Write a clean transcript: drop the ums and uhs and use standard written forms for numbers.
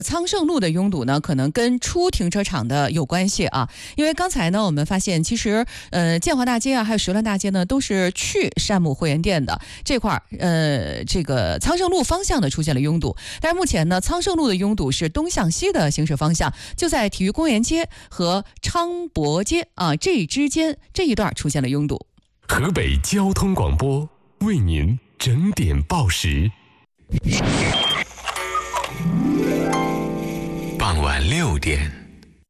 昌盛路的拥堵呢，可能跟出停车场的有关系啊。因为刚才呢，我们发现其实建华大街啊，还有石乱大街呢，都是去山姆会员店的这块这个昌盛路方向的出现了拥堵。但是目前呢，昌盛路的拥堵是东向西的行驶方向，就在体育公园街和昌博街啊这之间这一段出现了拥堵。 河北交通广播为您整点报时。傍晚6点。